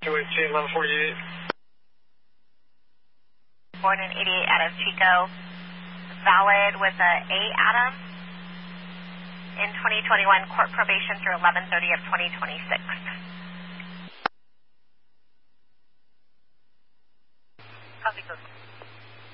218, 1148. Born in 88 out of Chico. Valid with a A Adam. In 2021, court probation through 11/30 of 2026. Copy,